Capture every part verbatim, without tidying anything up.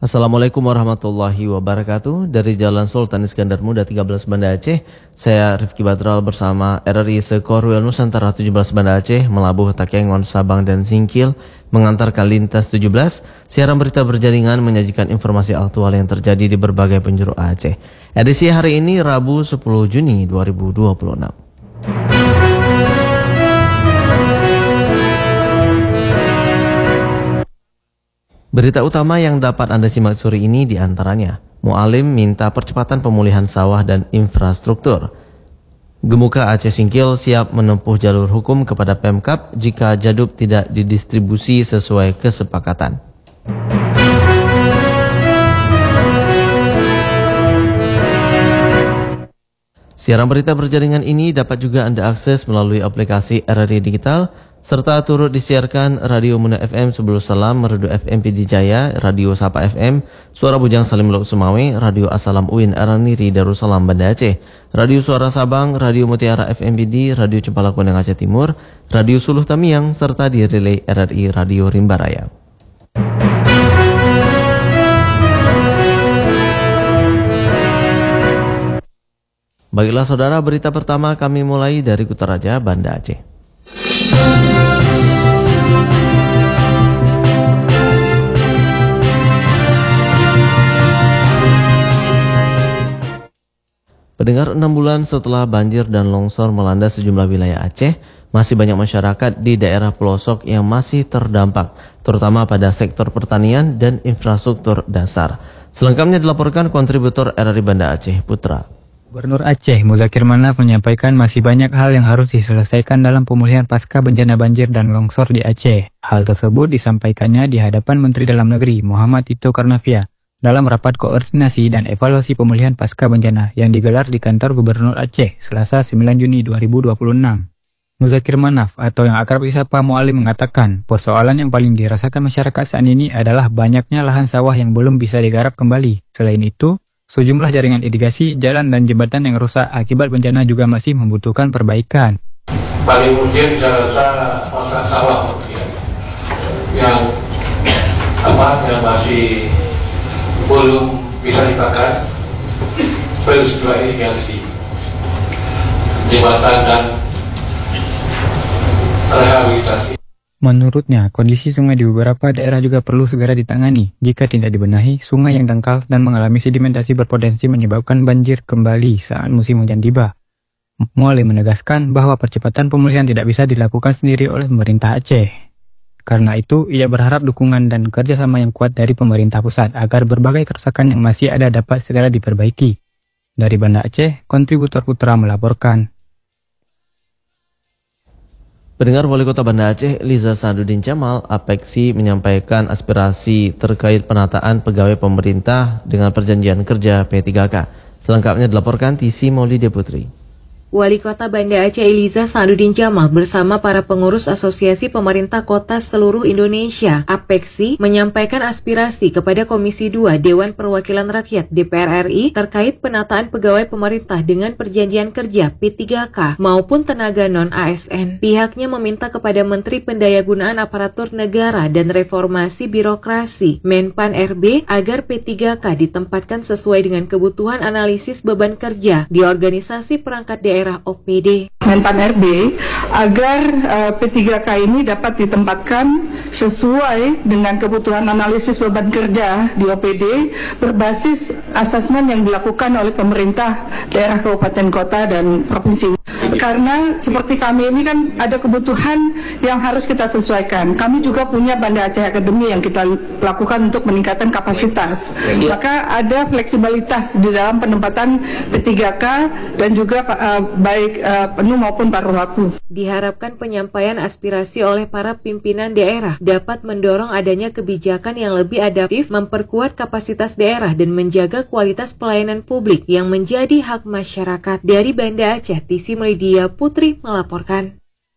Assalamualaikum warahmatullahi wabarakatuh. Dari Jalan Sultan Iskandar Muda tiga belas Banda Aceh, saya Rifki Badral bersama R R I Sekorwil Nusantara tujuh belas Banda Aceh melabuh Takengon, Sabang dan Singkil mengantarkan lintas tujuh belas. Siaran berita berjaringan menyajikan informasi aktual yang terjadi di berbagai penjuru Aceh. Edisi hari ini Rabu sepuluh Juni dua ribu dua puluh enam. Berita utama yang dapat Anda simak sore ini diantaranya, Mu'alim minta percepatan pemulihan sawah dan infrastruktur. Gemuka Aceh Singkil siap menempuh jalur hukum kepada Pemkab jika jadub tidak didistribusi sesuai kesepakatan. Siaran berita berjaringan ini dapat juga Anda akses melalui aplikasi R R I Digital, serta turut disiarkan Radio Muna F M Sebelum Salam, Radio F M P D Jaya, Radio Sapa F M, Suara Bujang Salim Lok Sumawe, Radio Asalam U I N Araniri Darussalam Banda Aceh, Radio Suara Sabang, Radio Mutiara F M P D, Radio Cempala Kuning Aceh Timur, Radio Suluh Tamiang, serta di relay R R I Radio Rimba Raya. Baiklah saudara, berita pertama kami mulai dari Kutaraja, Banda Aceh. Pendengar, enam bulan setelah banjir dan longsor melanda sejumlah wilayah Aceh, masih banyak masyarakat di daerah pelosok yang masih terdampak, terutama pada sektor pertanian dan infrastruktur dasar. Selengkapnya dilaporkan kontributor R R I Banda Aceh Putra. Gubernur Aceh Muzakir Manaf menyampaikan masih banyak hal yang harus diselesaikan dalam pemulihan pasca bencana banjir dan longsor di Aceh. Hal tersebut disampaikannya di hadapan Menteri Dalam Negeri Muhammad Tito Karnavian dalam rapat koordinasi dan evaluasi pemulihan pasca bencana yang digelar di kantor Gubernur Aceh Selasa sembilan Juni dua ribu dua puluh enam. Muzakir Manaf atau yang akrab disapa Mu'alim mengatakan persoalan yang paling dirasakan masyarakat saat ini adalah banyaknya lahan sawah yang belum bisa digarap kembali. Selain itu, sejumlah jaringan irigasi, jalan dan jembatan yang rusak akibat bencana juga masih membutuhkan perbaikan. Paling mungkin saya rasa masalah sawah mungkin yang apa yang masih belum bisa dipakai, terus juga irigasi, jembatan dan rehabilitasi. Menurutnya, kondisi sungai di beberapa daerah juga perlu segera ditangani. Jika tidak dibenahi, sungai yang dangkal dan mengalami sedimentasi berpotensi menyebabkan banjir kembali saat musim hujan tiba. Mu'alim menegaskan bahwa percepatan pemulihan tidak bisa dilakukan sendiri oleh pemerintah Aceh. Karena itu, ia berharap dukungan dan kerjasama yang kuat dari pemerintah pusat agar berbagai kerusakan yang masih ada dapat segera diperbaiki. Dari Banda Aceh, kontributor Putra melaporkan. Pendengar, Wali Kota Banda Aceh Liza Sadudin Jamal Apeksi menyampaikan aspirasi terkait penataan pegawai pemerintah dengan perjanjian kerja P tiga K. Selengkapnya dilaporkan Tisi Maulide Putri. Wali Kota Banda Aceh Liza Sadudin Jamal bersama para pengurus Asosiasi Pemerintah Kota Seluruh Indonesia Apeksi menyampaikan aspirasi kepada Komisi dua Dewan Perwakilan Rakyat D P R R I terkait penataan pegawai pemerintah dengan perjanjian kerja P tiga K maupun tenaga non-A S N. Pihaknya meminta kepada Menteri Pendayagunaan Aparatur Negara dan Reformasi Birokrasi Menpan R B agar P tiga K ditempatkan sesuai dengan kebutuhan analisis beban kerja di organisasi perangkat daerah O P D. Menpan R B agar uh, P tiga K ini dapat ditempatkan sesuai dengan kebutuhan analisis beban kerja di O P D berbasis asesmen yang dilakukan oleh pemerintah daerah, kabupaten, kota, dan provinsi. Karena seperti kami ini kan ada kebutuhan yang harus kita sesuaikan. Kami juga punya Banda Aceh Academy yang kita lakukan untuk meningkatkan kapasitas. Maka ada fleksibilitas di dalam penempatan P tiga K dan juga uh, baik uh, penuh maupun paruh waktu. Diharapkan penyampaian aspirasi oleh para pimpinan daerah dapat mendorong adanya kebijakan yang lebih adaptif, memperkuat kapasitas daerah dan menjaga kualitas pelayanan publik yang menjadi hak masyarakat. Dari Banda Aceh, Tisi Media Putri melaporkan.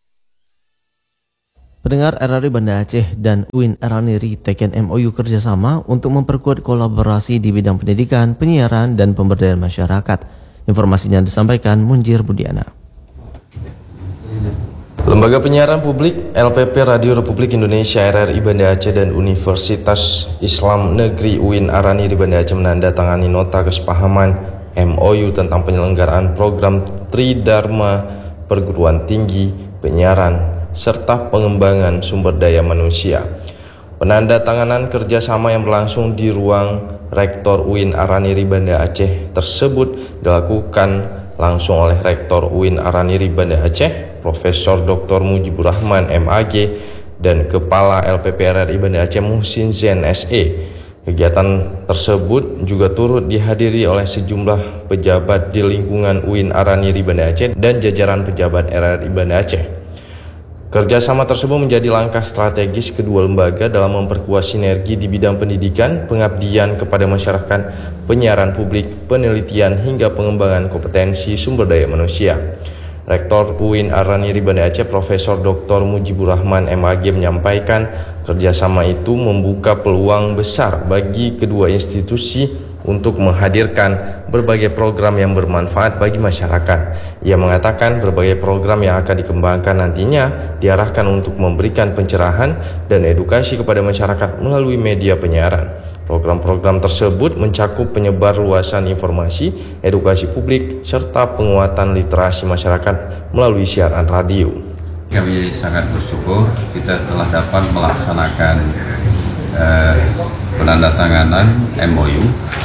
Pendengar, R R I Banda Aceh dan U I N Araniri teken M O U kerjasama untuk memperkuat kolaborasi di bidang pendidikan, penyiaran, dan pemberdayaan masyarakat. Informasinya disampaikan Munjir Budiana. Lembaga Penyiaran Publik L P P Radio Republik Indonesia R R I Banda Aceh dan Universitas Islam Negeri U I N Araniri Banda Aceh menandatangani nota kesepahaman M O U tentang penyelenggaraan program Tridharma Perguruan Tinggi Penyiaran serta pengembangan sumber daya manusia. Penandatanganan kerjasama yang berlangsung di ruang Rektor U I N Araniri Banda Aceh tersebut dilakukan langsung oleh Rektor U I N Araniri Banda Aceh, Profesor Doktor Mujibur Rahman M A G, dan Kepala L P P R R I Banda Aceh Muhsin Zain S E. Kegiatan tersebut juga turut dihadiri oleh sejumlah pejabat di lingkungan U I N Araniri Banda Aceh dan jajaran pejabat R R I Banda Aceh. Kerjasama tersebut menjadi langkah strategis kedua lembaga dalam memperkuat sinergi di bidang pendidikan, pengabdian kepada masyarakat, penyiaran publik, penelitian, hingga pengembangan kompetensi sumber daya manusia. Rektor U I N Araniri Banda Aceh Profesor Doktor Mujibur Rahman M A G menyampaikan kerjasama itu membuka peluang besar bagi kedua institusi untuk menghadirkan berbagai program yang bermanfaat bagi masyarakat. Ia mengatakan berbagai program yang akan dikembangkan nantinya diarahkan untuk memberikan pencerahan dan edukasi kepada masyarakat melalui media penyiaran. Program-program tersebut mencakup penyebar luasan informasi, edukasi publik, serta penguatan literasi masyarakat melalui siaran radio. Kami sangat bersyukur kita telah dapat melaksanakan eh, penandatanganan M O U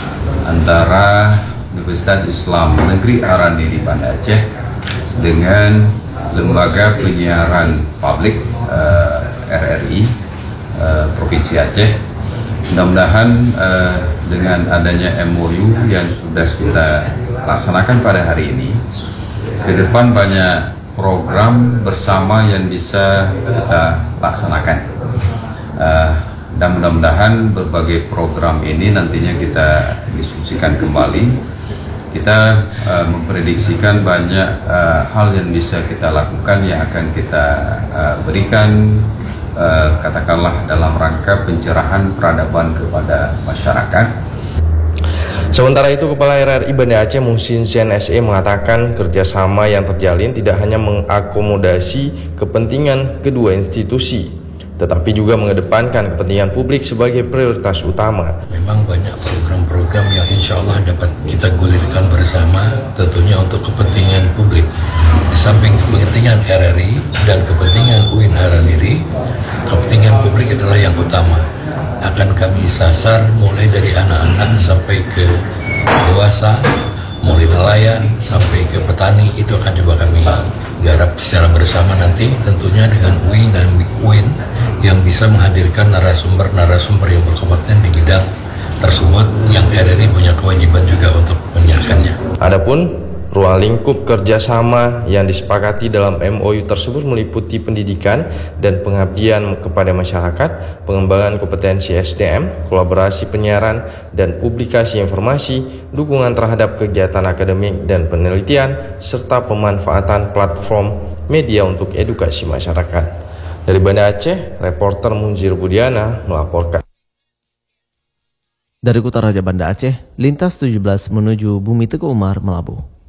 antara Universitas Islam Negeri Araniri Banda Aceh dengan Lembaga Penyiaran Publik eh, R R I eh, Provinsi Aceh. Mudah-mudahan eh, dengan adanya M O U yang sudah kita laksanakan pada hari ini, ke depan banyak program bersama yang bisa kita laksanakan. Eh, dan mudah-mudahan berbagai program ini nantinya kita diskusikan kembali. Kita uh, memprediksikan banyak uh, hal yang bisa kita lakukan yang akan kita uh, berikan uh, katakanlah dalam rangka pencerahan peradaban kepada masyarakat. Sementara itu, Kepala R R I Banda Aceh Muhsin Zain S E mengatakan kerjasama yang terjalin tidak hanya mengakomodasi kepentingan kedua institusi, tetapi juga mengedepankan kepentingan publik sebagai prioritas utama. Memang banyak program-program yang insya Allah dapat kita gulirkan bersama, tentunya untuk kepentingan publik. Di samping kepentingan R R I dan kepentingan U I N Araniri, kepentingan publik adalah yang utama. Akan kami sasar mulai dari anak-anak sampai ke dewasa, mulai nelayan sampai ke petani, itu akan coba kami garap secara bersama nanti, tentunya dengan U I N dan U I N yang bisa menghadirkan narasumber-narasumber yang berkompeten di bidang tersebut yang R R I punya kewajiban juga untuk menyiarkannya. Adapun ruang lingkup kerjasama yang disepakati dalam M O U tersebut meliputi pendidikan dan pengabdian kepada masyarakat, pengembangan kompetensi S D M, kolaborasi penyiaran dan publikasi informasi, dukungan terhadap kegiatan akademik dan penelitian, serta pemanfaatan platform media untuk edukasi masyarakat. Dari Banda Aceh, reporter Munzir Budiana melaporkan. Dari Kota Raja Banda Aceh, lintas tujuh belas menuju Bumi Teguh Umar, Melabuh.